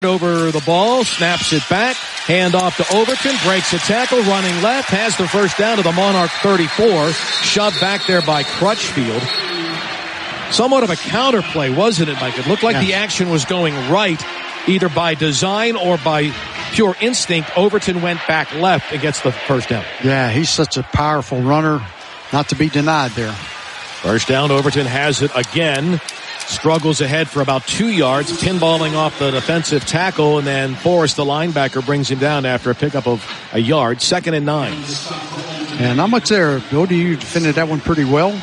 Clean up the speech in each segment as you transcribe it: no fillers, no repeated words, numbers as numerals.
over the ball, snaps it back, hand off to Overton, breaks a tackle, running left, has the first down to the Monarch 34, shoved back there by Crutchfield. Somewhat of a counterplay, wasn't it, Mike? It looked like the action was going right, either by design or by pure instinct. Overton went back left and gets the first down. Yeah, he's such a powerful runner, not to be denied there. First down, Overton has it again. Struggles ahead for about 2 yards, pinballing off the defensive tackle, and then Forrest, the linebacker, brings him down after a pickup of a yard. 2nd and 9. And not much there. Bill, you defended that one pretty well.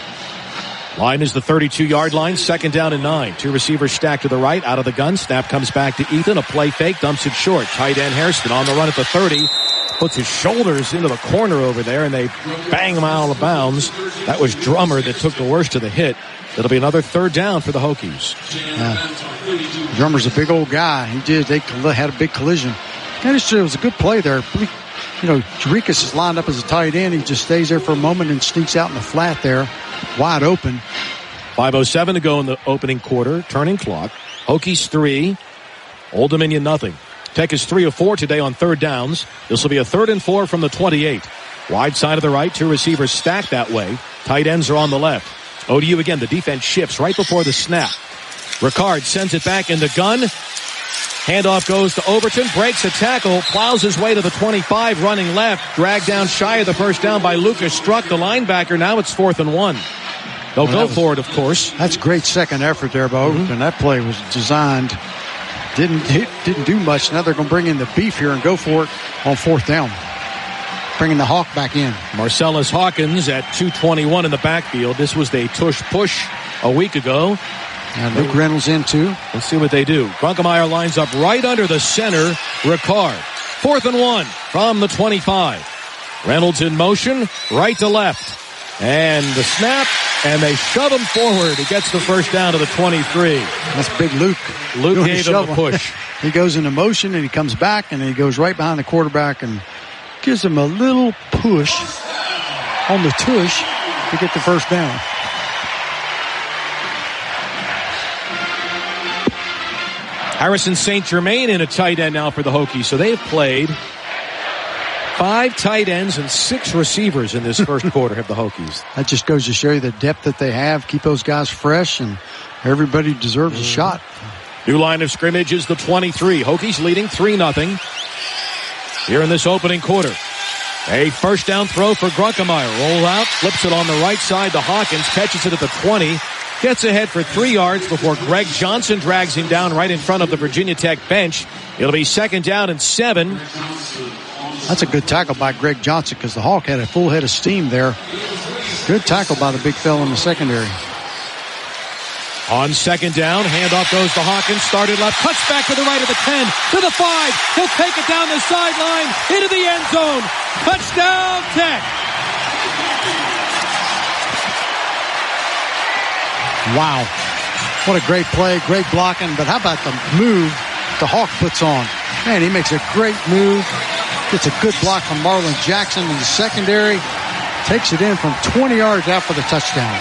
Line is the 32-yard line. 2nd down and 9. 2 receivers stacked to the right, out of the gun. Snap comes back to Ethan. A play fake, dumps it short. Tight end Hairston on the run at the 30. Puts his shoulders into the corner over there, and they bang him out of bounds. That was Drummer that took the worst of the hit. It'll be another 3rd down for the Hokies. Yeah. Drummer's a big old guy. They had a big collision. And it was a good play there. You know, Jarikas is lined up as a tight end. He just stays there for a moment and sneaks out in the flat there, wide open. 5:07 to go in the opening quarter. Turning clock. Hokies 3. Old Dominion nothing. Tech is 3 of 4 today on 3rd downs. This will be a 3rd and 4 from the 28. Wide side of the right. 2 receivers stacked that way. Tight ends are on the left. ODU again. The defense shifts right before the snap. Ricard sends it back in the gun. Handoff goes to Overton. Breaks a tackle. Plows his way to the 25. Running left. Dragged down shy of the first down by Lucas. Struck the linebacker. Now it's 4th and 1. They'll go for it, of course. That's great second effort there by Overton. That play was designed. Didn't do much. Now they're going to bring in the beef here and go for it on 4th down. Bringing the Hawk back in. Marcellus Hawkins at 221 in the backfield. This was the tush push a week ago. And Luke Reynolds in too. Let's see what they do. Grunkemeyer lines up right under the center. Ricard. 4th and 1 from the 25. Reynolds in motion, right to left. And the snap, and they shove him forward. He gets the first down to the 23. That's big Luke. Luke gave him the push. He goes into motion, and he comes back, and he goes right behind the quarterback and gives him a little push on the tush to get the first down. Harrison St. Germain in a tight end now for the Hokies. So they've played 5 tight ends and 6 receivers in this first quarter of the Hokies. That just goes to show you the depth that they have. Keep those guys fresh, and everybody deserves a shot. New line of scrimmage is the 23. Hokies leading 3-0 here in this opening quarter. A first down throw for Grunkemeyer. Roll out, flips it on the right side to Hawkins, catches it at the 20. Gets ahead for 3 yards before Greg Johnson drags him down right in front of the Virginia Tech bench. It'll be 2nd down and 7. That's a good tackle by Greg Johnson because the Hawk had a full head of steam there. Good tackle by the big fella in the secondary. On 2nd down, handoff goes to Hawkins, started left, cuts back to the right of the 10, to the 5. He'll take it down the sideline, into the end zone. Touchdown, Tech. Wow. What a great play, great blocking. But how about the move the Hawk puts on? Man, he makes a great move. Gets a good block from Marlon Jackson in the secondary. Takes it in from 20 yards out for the touchdown.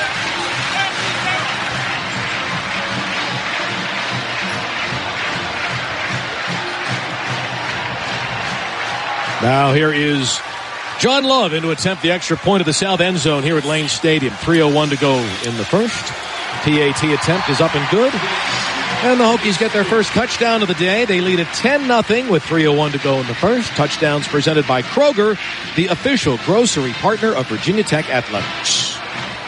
Now here is John Love in to attempt the extra point of the south end zone here at Lane Stadium. 3:01 to go in the first. PAT attempt is up and good. And the Hokies get their first touchdown of the day. They lead at 10-0 with 3:01 to go in the first. Touchdowns presented by Kroger, the official grocery partner of Virginia Tech Athletics.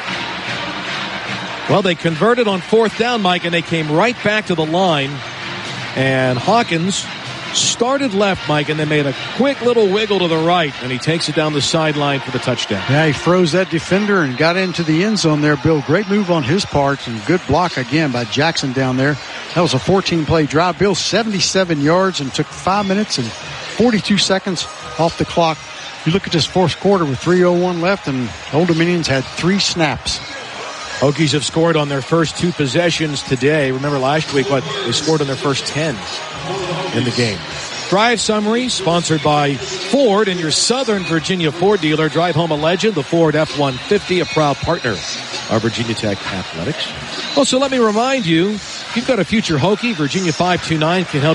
Well, they converted on 4th down, Mike, and they came right back to the line. And Hawkins started left, Mike, and then made a quick little wiggle to the right, and he takes it down the sideline for the touchdown. Yeah, he froze that defender and got into the end zone there, Bill. Great move on his part, and good block again by Jackson down there. That was a 14-play drive. Bill, 77 yards and took 5 minutes and 42 seconds off the clock. You look at this fourth quarter with 3:01 left, and Old Dominions had 3 snaps. Hokies have scored on their first 2 possessions today. Remember last week, they scored on their first 10 in the game. Drive summary sponsored by Ford and your Southern Virginia Ford dealer. Drive home a legend, the Ford F-150, a proud partner of Virginia Tech Athletics. Also, let me remind you, you've got a future Hokie, Virginia 529 can help